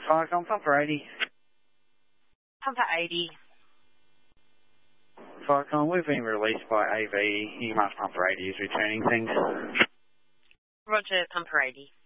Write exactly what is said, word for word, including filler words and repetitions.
Falcon, Pumper eighty. Pumper eighty. Falcon, we've been released by A V E. You must Pumper eighty is returning things. Roger, Pumper eighty.